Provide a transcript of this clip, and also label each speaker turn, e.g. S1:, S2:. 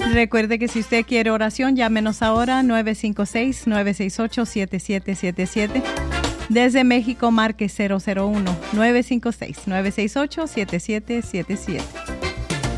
S1: Recuerde que si usted quiere oración, llámenos ahora 956-968-7777. Desde México, marque 001-956-968-7777.